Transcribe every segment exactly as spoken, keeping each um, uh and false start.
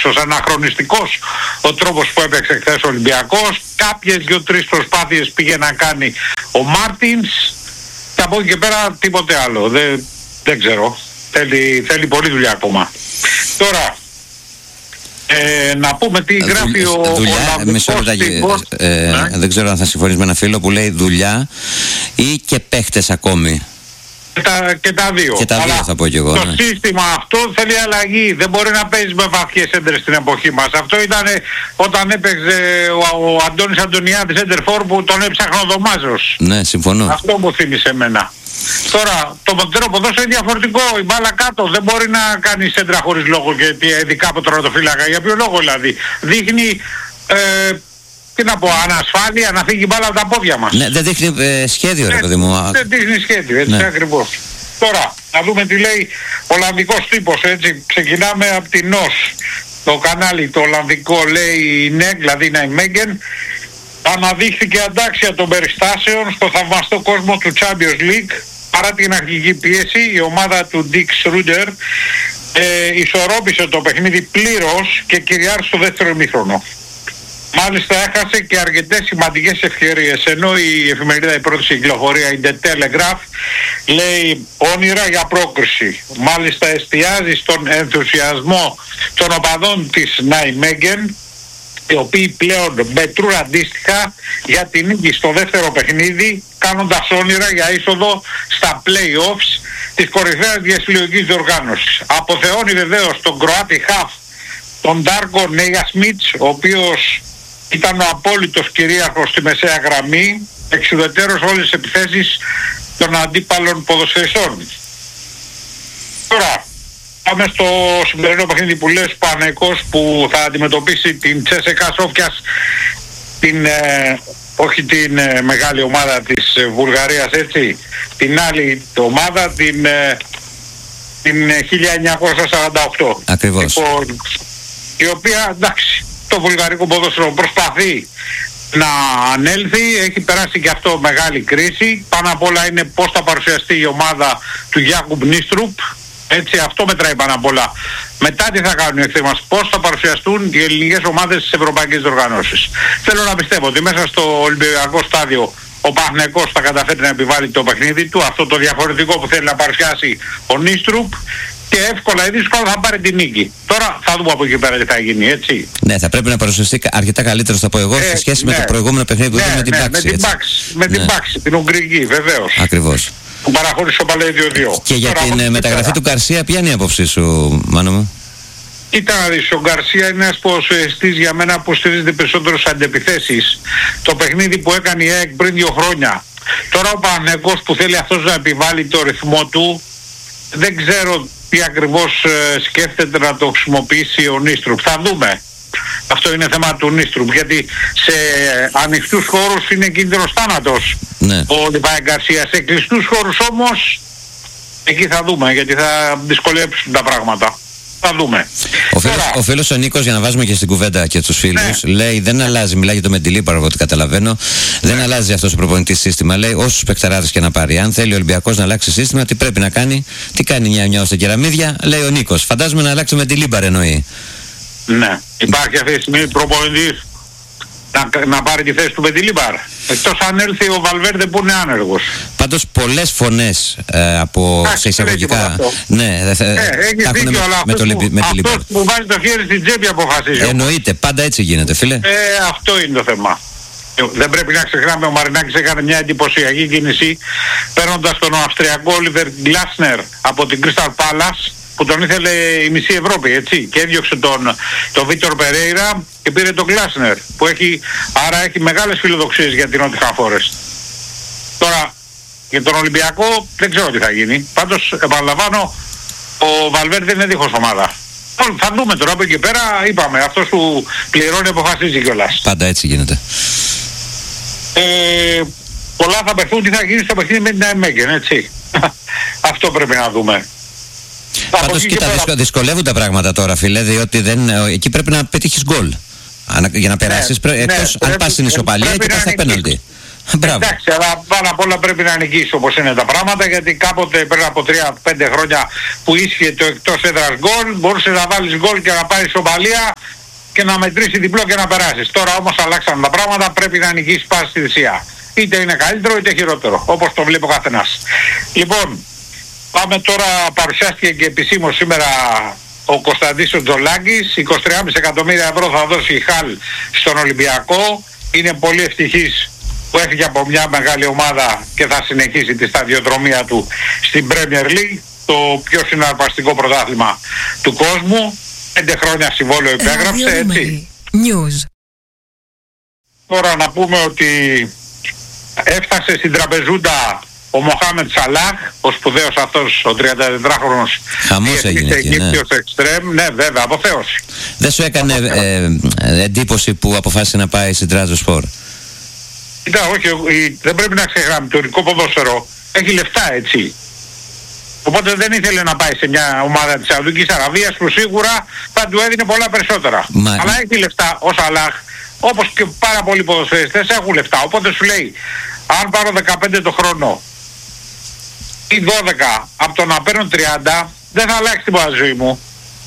ίσως αναχρονιστικός ο τρόπος που έπαιξε χθες ο Ολυμπιακός. Κάποιες δύο-τρεις προσπάθειες πήγε να κάνει ο Μάρτινς και από εκεί και πέρα τίποτε άλλο. Δεν, δεν ξέρω. Θέλει, θέλει πολλή δουλειά ακόμα. Τώρα, ε, να πούμε τι γράφει ο Ολλανδικός. Ε, ε, ναι. Δεν ξέρω αν θα συμφωνείς με ένα φίλο που λέει δουλειά ή και παίχτες ακόμη. Και τα, και τα δύο. Και τα δύο. Αλλά θα πω και εγώ. Το ναι. σύστημα αυτό θέλει αλλαγή. Δεν μπορεί να παίζει με βαθιές έντρες στην εποχή μας. Αυτό ήταν όταν έπαιξε ο, ο Αντώνης Αντωνιάδης έντερφορ που τον έψαχνε ο Δωμάζος. Ναι, συμφωνώ. Αυτό μου θύμισε εμένα. Τώρα, το μοντέρο ποδόσφαιρο είναι διαφορετικό. Η μπάλα κάτω δεν μπορεί να κάνει σέντρα χωρίς λόγο, και ειδικά από τερματοφύλακα. Για ποιο λόγο δηλαδή? Δείχνει, ε, τι να πω, ανασφάλεια να φύγει η μπάλα από τα πόδια μας. Ναι, δεν δείχνει ε, σχέδιο, ρε παιδί μου. Δεν δείχνει σχέδιο, έτσι, ναι. Ακριβώς. Τώρα, να δούμε τι λέει ο Ολλανδικός τύπος, έτσι. Ξεκινάμε από την ΝΟΣ. Το κανάλι το Ολλανδικό λέει ναι, δηλαδή να η Μέγγεν. Αναδείχθηκε αντάξια των περιστάσεων στο θαυμαστό κόσμο του Champions League. Παρά την αρχική πίεση, η ομάδα του Dick Schroeder ε, ισορρόπησε το παιχνίδι πλήρως και κυριάρχησε στο δεύτερο ημίχρονο. Μάλιστα έχασε και αρκετές σημαντικές ευκαιρίες, ενώ η εφημερίδα η πρώτη κυκλοφορία, η The Telegraph, λέει όνειρα για πρόκριση. Μάλιστα εστιάζει στον ενθουσιασμό των οπαδών της Νάιμέγγεν, οι οποίοι πλέον μετρούν αντίστοιχα για την νίκη στο δεύτερο παιχνίδι, κάνοντας όνειρα για είσοδο στα play-offs της κορυφαίας διασυλλογικής διοργάνωσης. Αποθεώνει βεβαίως τον Κροάτι Χαφ, τον Ντάρκο Νέγιασμιτς, ο οποίος ήταν ο απόλυτος κυρίαρχος στη μεσαία γραμμή, εξουδετερός όλες τις επιθέσεις των αντίπαλων ποδοσφαιριστών. Τώρα, πάμε στο σημερινό παιχνίδι που λες, Παναθηναϊκός που θα αντιμετωπίσει την Τσέσεκα Σόφιας, την, ε, όχι την ε, μεγάλη ομάδα της ε, Βουλγαρίας, έτσι, την άλλη ομάδα, την, ε, την ε, χίλια εννιακόσια σαράντα οκτώ. Ακριβώς. Λοιπόν, η οποία, εντάξει, το βουλγαρικό ποδόσφαιρο προσπαθεί να ανέλθει, έχει περάσει και αυτό μεγάλη κρίση. Πάνω απ' όλα είναι πώς θα παρουσιαστεί η ομάδα του Γιάκουμπ Νίστρουπ. Έτσι, αυτό μετράει πάνω απ' όλα. Μετά τι θα κάνουν οι εχθροί μας, πώς θα παρουσιαστούν οι ελληνικές ομάδες στις ευρωπαϊκές διοργανώσεις. Θέλω να πιστεύω ότι μέσα στο Ολυμπιακό στάδιο ο Παναθηναϊκός θα καταφέρει να επιβάλλει το παιχνίδι του, αυτό το διαφορετικό που θέλει να παρουσιάσει ο Νίστρουπ, και εύκολα ή δύσκολα θα πάρει την νίκη. Τώρα θα δούμε από εκεί πέρα τι θα γίνει, έτσι. Ναι, θα πρέπει να παρουσιαστεί αρκετά καλύτερο, θα πω εγώ, ε, σε σχέση ναι, με το προηγούμενο παιχνίδι που ναι, είδαμε με την ναι, Πάξη. Με την Πάξη, με ναι. την Πάξη, την Ουγγρική, βεβαίως. Ακριβώς. Που παραχώρησε ο Παλέ δύο δύο. Και για τώρα, την ε, μεταγραφή του Γκαρσία, ποια είναι η άποψή σου, Μάνο μου? Κοίτα να δεις, ο Γκαρσία είναι ένας ποδοσφαιριστής για μένα που στηρίζεται περισσότερο στις αντεπιθέσεις. Το παιχνίδι που έκανε η ΑΕΚ πριν δύο χρόνια. Τώρα ο Παναθηναϊκός που θέλει αυτός να επιβάλλει το ρυθμό του, δεν ξέρω τι ακριβώς ε, σκέφτεται να το χρησιμοποιήσει ο Νίστρουπ. Θα δούμε. Αυτό είναι θέμα του Νίστρουπ, γιατί σε ανοιχτούς χώρους είναι κίνδυνος θάνατος ναι. ο Λιβάη Γκαρσία. Σε κλειστούς χώρους όμως εκεί θα δούμε, γιατί θα δυσκολέψουν τα πράγματα. Θα δούμε. Ο φίλος, ο φίλος ο Νίκος, για να βάζουμε και στην κουβέντα και τους φίλους, ναι. λέει δεν αλλάζει, μιλάει για το Μεντιλίπαρ από ό,τι καταλαβαίνω, ναι. δεν αλλάζει αυτός ο προπονητής σύστημα. Λέει όσους παικταράδες και να πάρει. Αν θέλει ο Ολυμπιακός να αλλάξει σύστημα, τι πρέπει να κάνει, τι κάνει μια μια στα κεραμίδια, λέει ο Νίκος. Φαντάζομαι να αλλάξει το Μεντιλίπαρ εννοεί. Ναι, υπάρχει αυτή τη στιγμή προπονητής να, να πάρει τη θέση του Μεντιλίπαρ. Εκτός αν έλθει ο Βαλβέρντε που είναι άνεργος. Πάντως πολλές φωνές ε, από Ά, σε εισαγωγικά. Ναι, ε, έχεις δίκιο, αλλά με αυτός, το, που, με αυτός που βάζει το χέρι στην τσέπη αποφασίζει. Εννοείται, πάντα έτσι γίνεται, φίλε. Ε, αυτό είναι το θέμα. Δεν πρέπει να ξεχνάμε, ο Μαρινάκης έκανε μια εντυπωσιακή κίνηση παίρνοντας τον Αυστριακό Όλιβερ Γκλάσνερ από την Crystal Palace, που τον ήθελε η μισή Ευρώπη, έτσι, και έδιωξε τον, τον Βίτορ Περέιρα και πήρε τον Γκλάσνερ, που έχει, άρα έχει μεγάλες φιλοδοξίες για την Νότιχαμ Φόρεστ. Τώρα, για τον Ολυμπιακό δεν ξέρω τι θα γίνει. Πάντως, επαναλαμβάνω, ο Βαλβέρντε είναι δίχως ομάδα. Θα δούμε τώρα από εκεί πέρα, είπαμε, αυτός που πληρώνει αποφασίζει κιόλας. Πάντα έτσι γίνεται. Ε, πολλά θα πεθούν, τι θα γίνει στο παιχνίδι με την Νάιμέγγεν, έτσι. Αυτό πρέπει να δούμε. Πάντως κοίτα, πέρα... δυσκολεύουν τα πράγματα τώρα, φίλε, διότι δεν, εκεί πρέπει να πετύχεις γκολ. Για να περάσεις, ναι, πρέ... ναι, εκτός πρέπει, αν πας στην ισοπαλία και πας στα πέναλτι. Εντάξει, αλλά πάνω απ' όλα πρέπει να νικήσει όπως είναι τα πράγματα, γιατί κάποτε πριν από τρία πέντε χρόνια που ίσχυε το εκτός έδρας γκολ, μπορούσε να βάλεις γκολ και να πάρεις σοπαλία και να μετρήσει διπλό και να περάσεις. Τώρα όμως αλλάξαν τα πράγματα, πρέπει να νικήσει πάση στη θυσία. Είτε είναι καλύτερο είτε χειρότερο, όπως το βλέπει ο καθένας. Λοιπόν, πάμε τώρα, παρουσιάστηκε και επισήμως σήμερα ο Κωνσταντής ο Τζολάκης, είκοσι τρία κόμμα πέντε εκατομμύρια ευρώ θα δώσει η Χαλ στον Ολυμπιακό. Είναι πολύ ευτυχής που έφυγε από μια μεγάλη ομάδα και θα συνεχίσει τη σταδιοδρομία του στην Premier League, το πιο συναρπαστικό πρωτάθλημα του κόσμου. Πέντε χρόνια συμβόλαιο υπέγραψε, έτσι. News. Τώρα να πούμε ότι έφτασε στην τραπεζούντα ο Μοχάμετ Σαλάχ, ο σπουδαίος αυτός ο τριαντατετράχρονος Αιγύπτιος εξτρέμ. Ναι, βέβαια, αποθέωση. Δεν σου έκανε ε, ε, εντύπωση που αποφάσισε να πάει στην Τράζοσπορ? Κοίτα, όχι, δεν πρέπει να ξεχνάμε, το τουρκικό ποδόσφαιρο έχει λεφτά, έτσι. Οπότε δεν ήθελε να πάει σε μια ομάδα της Σαουδικής Αραβίας που σίγουρα θα του έδινε πολλά περισσότερα. Μα... Αλλά έχει λεφτά ο Σαλάχ, όπως και πάρα πολλοί ποδοσφαιριστές έχουν λεφτά. Οπότε σου λέει, αν πάρω δεκαπέντε το χρόνο ή δώδεκα από το να παίρνω τριάντα, δεν θα αλλάξει τίποτα ζωή μου.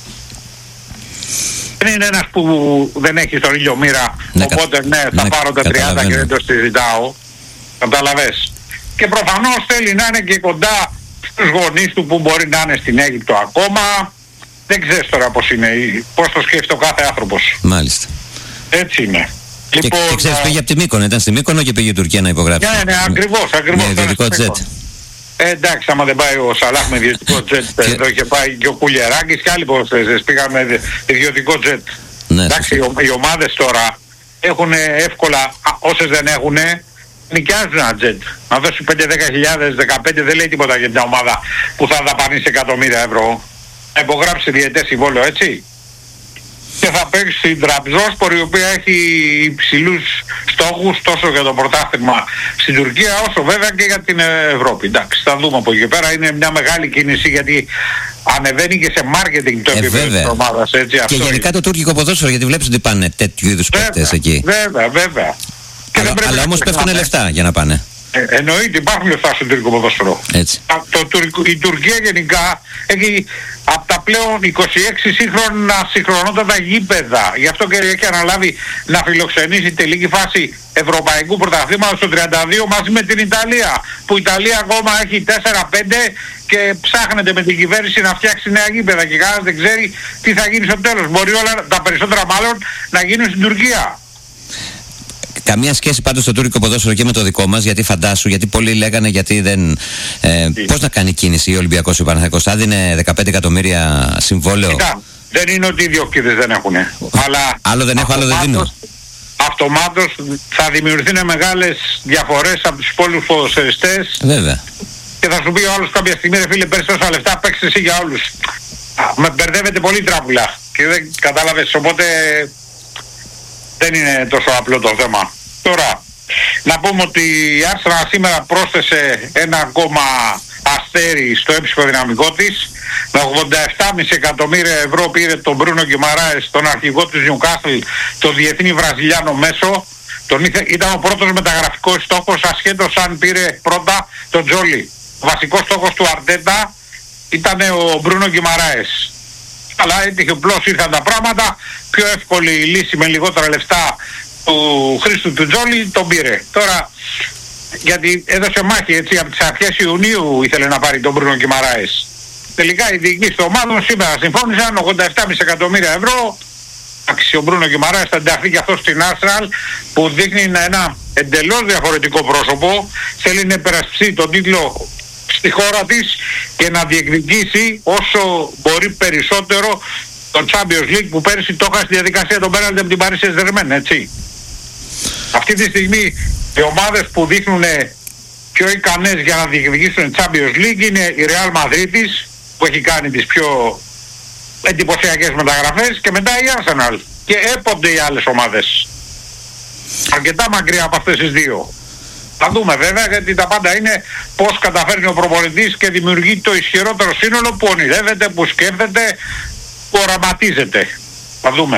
Δεν είναι ένας που δεν έχει τον ήλιο μοίρα, ναι, οπότε ναι, θα ναι, πάρω τα τριάντα και δεν το συζητάω. Καταλαβες. Και προφανώς θέλει να είναι και κοντά στους γονείς του που μπορεί να είναι στην Αίγυπτο ακόμα. Δεν ξέρεις τώρα πώς είναι, πώς το σκέφτεται ο κάθε άνθρωπος. Μάλιστα. Έτσι είναι. Και, λοιπόν, και ξέρεις, πήγε από τη Μύκονο, ήταν στη Μύκονο και πήγε η Τουρκία να υπογράψει. Ναι, ναι, ακριβώς, ακριβώς. Με ιδιωτικό τζετ. Ε, εντάξει, άμα δεν πάει ο Σαλάχ με ιδιωτικό τζετ, εδώ είχε πάει και ο Κουλιεράκης και άλλοι ποδοσφαιριστές πήγαν με ιδιωτικό τζετ. Ναι, εντάξει, οι, οι ομάδες τώρα έχουν εύκολα, όσες δεν έχουν, νοικιάζουν ένα τζετ. Να δώσουν πέντε δέκα χιλιάδες, δεκαπέντε δεν λέει τίποτα για μια ομάδα που θα δαπανίσει εκατομμύρια ευρώ. Να υπογράψει διετές συμβόλαιο, έτσι. Και θα παίξει στην Τραπεζόσπορ, η οποία έχει υψηλούς στόχους τόσο για το πρωτάθλημα στην Τουρκία όσο βέβαια και για την Ευρώπη. Εντάξει, θα δούμε από εκεί πέρα. Είναι μια μεγάλη κίνηση γιατί ανεβαίνει και σε μάρκετινγκ το ε, επίπεδο της ομάδας. Έτσι, και αυτό γενικά είναι το τουρκικό ποδόσφαιρο, γιατί βλέπεις ότι πάνε τέτοιου είδους παίκτες εκεί. Βέβαια, βέβαια. Αλλά, αλλά όμως πέφτουν λεφτά για να πάνε. Ε, εννοείται, υπάρχουν λεφτά στο τουρκικό ποδόσφαιρο. Έτσι. Το, το, η Τουρκία γενικά έχει από τα πλέον είκοσι έξι σύγχρονα συγχρονότατα γήπεδα. Γι' αυτό και έχει αναλάβει να φιλοξενήσει τελική φάση Ευρωπαϊκού Πρωταθλήματος στο τριάντα δύο μαζί με την Ιταλία. Που η Ιταλία ακόμα έχει τέσσερα πέντε και ψάχνεται με την κυβέρνηση να φτιάξει νέα γήπεδα και κανένας δεν ξέρει τι θα γίνει στο τέλος. Μπορεί όλα τα περισσότερα μάλλον να γίνουν στην Τουρκία. Καμία σχέση πάντως στο τουρκικό ποδόσφαιρο και με το δικό μας, γιατί φαντάσου, γιατί πολλοί λέγανε γιατί δεν... Ε, πώς να κάνει κίνηση ο Ολυμπιακός ή ο Παναθηναϊκός, θα δίνει δεκαπέντε εκατομμύρια συμβόλαιο. Κοίτα, δεν είναι ότι οι διοκτήτες δεν έχουν, αλλά... Άλλο δεν έχω, άλλο δεν δίνω. Αυτομάτως θα δημιουργηθούν μεγάλες διαφορές από τους υπόλοιπους ποδοσφαιριστές. Βέβαια. Και θα σου πει ο άλλος κάποια στιγμή, ρε φίλε, παίρνεις τόσα λεφτά, παίξεις εσύ για όλους. Με μπερδεύεται πολύ τράπουλα και δεν κατάλαβες, οπότε... Δεν είναι τόσο απλό το θέμα. Τώρα, να πούμε ότι η Arsenal σήμερα πρόσθεσε ένα ακόμα αστέρι στο έψυχο δυναμικό της. Με ογδόντα επτά κόμμα πέντε εκατομμύρια ευρώ πήρε τον Μπρούνο Γκιμαράες, τον αρχηγό της Newcastle, το διεθνή Βραζιλιάνο μέσο. Τον ήθε, ήταν ο πρώτος μεταγραφικός στόχος, ασχέτως αν πήρε πρώτα τον Τζόλι. Ο βασικός στόχος του Αρτέτα ήταν ο Μπρούνο Γκιμαράες. Αλλά έτυχε απλώς ήρθαν τα πράγματα, πιο εύκολη λύση με λιγότερα λεφτά του Χρήστου του Τζόλι τον πήρε. Τώρα, γιατί έδωσε μάχη έτσι, από τις αρχές Ιουνίου ήθελε να πάρει τον Μπρούνο Γκιμαράες. Τελικά οι διοικητές των ομάδων σήμερα συμφώνησαν ογδόντα επτά κόμμα πέντε εκατομμύρια ευρώ. Ο Μπρούνο Γκιμαράες θα ενταχθεί και αυτό στην Arsenal που δείχνει ένα εντελώς διαφορετικό πρόσωπο. Θέλει να υπερασπιστεί τον τίτλο στη χώρα της και να διεκδικήσει όσο μπορεί περισσότερο το Champions League που πέρυσι το είχα στη διαδικασία των πέναλτι από την Paris Saint-Germain, έτσι. Αυτή τη στιγμή οι ομάδες που δείχνουν πιο ικανές για να διεκδικήσουν Champions League είναι η Real Madrid που έχει κάνει τις πιο εντυπωσιακές μεταγραφές και μετά η Arsenal και έπονται οι άλλες ομάδες. Αρκετά μακριά από αυτές τις δύο. Θα δούμε βέβαια, γιατί τα πάντα είναι πώς καταφέρνει ο προπονητής και δημιουργεί το ισχυρότερο σύνολο που ονειρεύεται, που σκέφτεται, που οραματίζεται. Θα δούμε.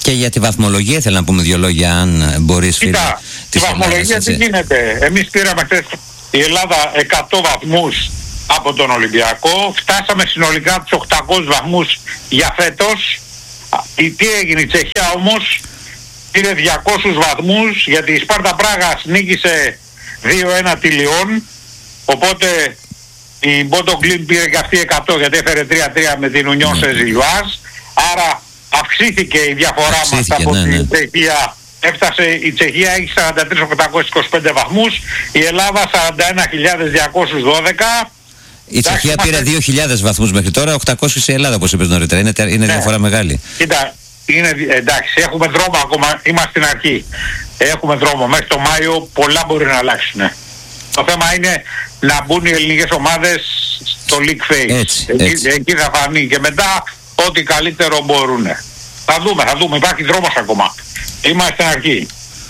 Και για τη βαθμολογία ήθελα να πούμε δύο λόγια, αν μπορείς, φίλε. Κοίτα, τη βαθμολογία τι γίνεται. Εμείς πήραμε χθες η Ελλάδα εκατό βαθμούς από τον Ολυμπιακό. Φτάσαμε συνολικά τους οκτακόσιους βαθμούς για φέτος. Τι έγινε, η Τσεχία όμως πήρε διακόσιους βαθμούς, γιατί η Σπάρτα Πράγας νίκησε δύο ένα τη Λιόν. Οπότε η Μπότο Γκλίν πήρε και αυτή εκατό, γιατί έφερε τρία τρία με την Ουνιόν Σεζιλουάζ. Άρα αυξήθηκε η διαφορά μας από ναι, ναι. την Τσεχία. Έφτασε, η Τσεχία έχει σαράντα τρεις χιλιάδες οκτακόσιους είκοσι πέντε βαθμούς, η Ελλάδα σαράντα ένα χιλιάδες διακόσιους δώδεκα. Η Τσεχία Εντάξει, πήρε δύο χιλιάδες βαθμούς μέχρι τώρα, οκτακόσιους η Ελλάδα, όπως είπες νωρίτερα. Είναι, είναι ναι. διαφορά μεγάλη. Κοίτα, είναι, εντάξει, έχουμε δρόμο ακόμα, είμαστε στην αρχή. Έχουμε δρόμο. Μέχρι το Μάιο πολλά μπορεί να αλλάξουν. Το θέμα είναι να μπουν οι ελληνικές ομάδες στο League Phase. Έτσι, εκεί, έτσι. εκεί θα φανεί και μετά ό,τι καλύτερο μπορούν. Θα δούμε, θα δούμε. Υπάρχει δρόμος ακόμα. Είμαστε στην αρχή.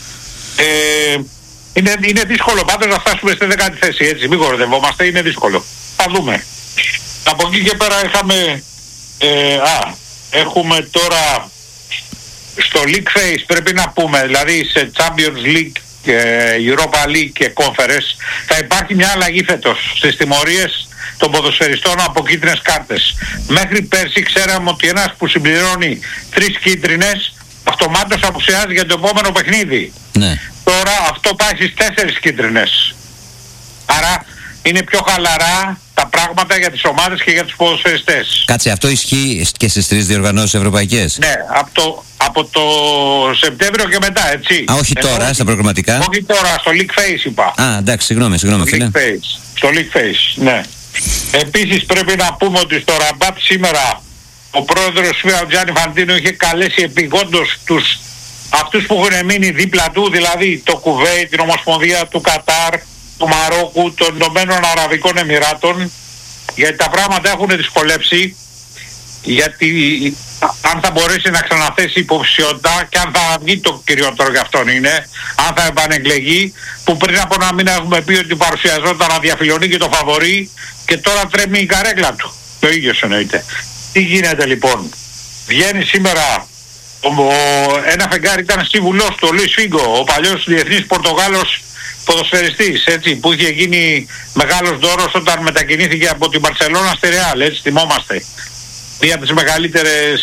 Ε, είναι, είναι δύσκολο πάντως να φτάσουμε στη δέκατη θέση, έτσι. Μην κοροϊδευόμαστε, είναι δύσκολο. Θα δούμε. Από εκεί και πέρα είχαμε... Ε, α, έχουμε τώρα στο League Phase, πρέπει να πούμε, δηλαδή σε Champions League, Europa League και Conference, θα υπάρχει μια αλλαγή φέτος στις τιμωρίες των ποδοσφαιριστών από κίτρινες κάρτες. Μέχρι πέρσι ξέραμε ότι ένας που συμπληρώνει τρεις κίτρινες αυτομάτως απουσιάζει για το επόμενο παιχνίδι. Ναι. Τώρα αυτό πάει στις τέσσερις κίτρινες. Άρα είναι πιο χαλαρά τα πράγματα για τις ομάδες και για τους ποδοσφαιριστές. Κάτσε, αυτό ισχύει και στις τρεις διοργανώσεις ευρωπαϊκές? Ναι, από το, από το Σεπτέμβριο και μετά, έτσι. Α, όχι Ενώ, τώρα, στα προγραμματικά. Όχι τώρα, στο League Phase είπα. Α, εντάξει, συγγνώμη, συγγνώμη, φίλε. Στο League Phase, ναι. Επίσης πρέπει να πούμε ότι στο Ραμπάτ σήμερα ο πρόεδρος ο Τζάνι Φαντίνο είχε καλέσει επειγόντως τους, αυτούς που έχουν μείνει δίπλα του, δηλαδή το Κουβέιτ, την Ομοσπονδία του Κατάρ, του Μαρόκου, των Ηνωμένων Αραβικών Εμιράτων, γιατί τα πράγματα έχουν δυσκολέψει, γιατί αν θα μπορέσει να ξαναθέσει υποψηφιότητα και αν θα βγει, το κυριότερο για αυτόν είναι, αν θα επανεκλεγεί, που πριν από ένα μήνα έχουμε πει ότι παρουσιαζόταν να διαφιλονεί και το φαβορί και τώρα τρέμει η καρέκλα του. Το ίδιο εννοείται. Τι γίνεται λοιπόν? Βγαίνει σήμερα ο, ο, ένα φεγγάρι, ήταν σύμβουλος του, ο Λουίς Φίγκο, ο παλιός διεθνής Πορτογάλος ποδοσφαιριστής, έτσι, που είχε γίνει μεγάλος δώρος όταν μετακινήθηκε από την Μπαρσελόνα στη Ρεάλ, έτσι, θυμόμαστε. Μία από τις μεγαλύτερες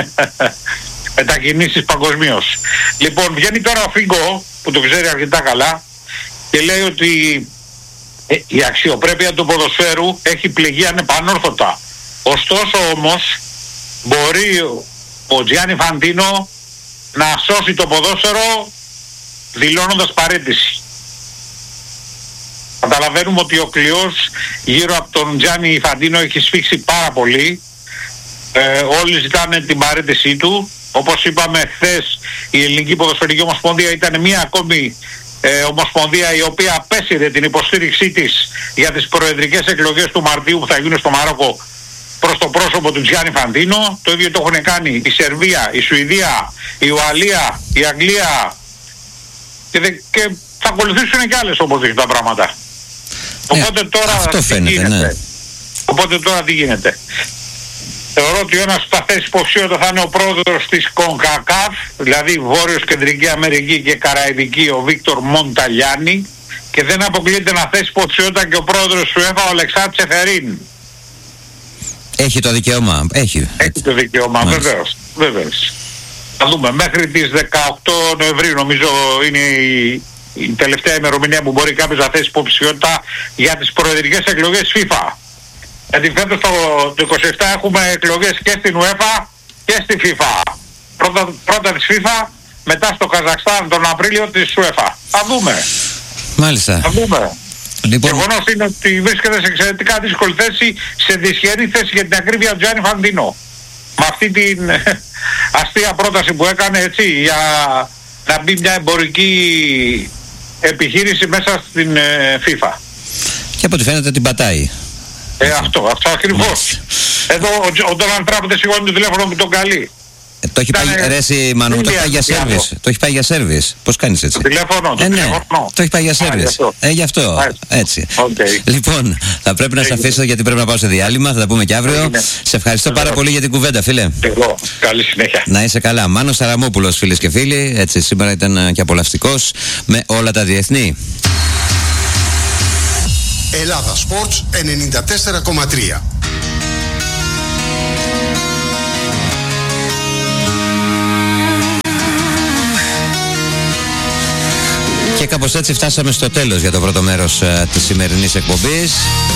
μετακινήσεις παγκοσμίως. Λοιπόν, βγαίνει τώρα ο Φίγκο, που το ξέρει αρκετά καλά, και λέει ότι ε, η αξιοπρέπεια του ποδοσφαίρου έχει πληγεί ανεπανόρθωτα. Ωστόσο όμως μπορεί ο Τζιάνι Φαντίνο να σώσει το ποδόσφαιρο δηλώνοντας παραίτηση. Καταλαβαίνουμε ότι ο κλειός γύρω από τον Τζιάνι Φαντίνο έχει σφίξει πάρα πολύ. Ε, όλοι ζητάνε την παραίτησή του. Όπως είπαμε χθες, η Ελληνική Ποδοσφαιρική Ομοσπονδία ήταν μια ακόμη ε, ομοσπονδία η οποία απέσυρε την υποστήριξή της για τις προεδρικές εκλογές του Μαρτίου που θα γίνουν στο Μαρόκο προς το πρόσωπο του Τζιάνι Φαντίνο. Το ίδιο το έχουν κάνει η Σερβία, η Σουηδία, η Ουαλία, η Αγγλία και, δε, και θα ακολουθήσουν και άλλες όπως δείχνουν τα πράγματα. Ε, Οπότε τώρα αυτό τι φαίνεται, γίνεται. Ναι. Οπότε τώρα τι γίνεται? Θεωρώ ότι ένας που θα θέσει υποψήφιο θα είναι ο πρόεδρος της κονκακάφ, δηλαδή Βόρειος Κεντρική Αμερική και Καραϊβική, ο Βίκτορ Μονταλιάνι, και δεν αποκλείεται να θέσει υποψηφιότητα και ο πρόεδρος του ΕΦΑ, ο Αλεξάνδρ Τσεφερίν. Έχει το δικαίωμα. Έχει, Έχει το δικαίωμα, βεβαίως, βεβαίως. Θα δούμε. Μέχρι τις δεκαοκτώ Νοεμβρίου νομίζω είναι η, η τελευταία ημερομηνία που μπορεί κάποιος να θέσει υποψηφιότητα για τις προεδρικές εκλογές FIFA. Γιατί φέτος το, το είκοσι επτά έχουμε εκλογές και στην UEFA και στη FIFA. Πρώτα, πρώτα της FIFA, μετά στο Καζακστάν τον Απρίλιο της UEFA. Θα δούμε. Μάλιστα. Θα δούμε. Λοιπόν... Γεγονός είναι ότι βρίσκεται σε εξαιρετικά δύσκολη θέση, σε δυσχερή θέση για την ακρίβεια του Τζιάνι Φαντίνο. Με αυτή την αστεία πρόταση που έκανε, έτσι, για να μπει μια εμπορική επιχείρηση μέσα στην ε, FIFA. Και από ό,τι φαίνεται την πατάει. Ε, αυτό, αυτό ακριβώς. Εδώ ο Ντόναλντ Τραμπ δεν σηκώνει το τηλέφωνο που τον καλεί. Ε, το έχει πάει, ρε εσύ, Μάνο, το έχει πάει για σέρβις. Το έχει πάει για σέρβις. Πώς κάνεις έτσι? Το τηλέφωνο, το ε, ναι, τηλέφωνο. το έχει πάει για σέρβις. Ε, γι' αυτό. Έτσι. Okay. Λοιπόν, θα πρέπει να σε αφήσω γιατί πρέπει να πάω σε διάλειμμα. Θα τα πούμε και αύριο. Έγινε. Σε ευχαριστώ πάρα πολύ για την κουβέντα, φίλε. Εγώ. Καλή συνέχεια. Να είσαι καλά. Μάνος Σαραμόπουλος, φίλες και φίλοι. Έτσι, σήμερα ήταν και απολαυστικός με όλα τα διεθνή. Ελλάδα Sports ενενήντα τέσσερα κόμμα τρία. Και κάπως έτσι φτάσαμε στο τέλος για το πρώτο μέρος uh, της σημερινής εκπομπής.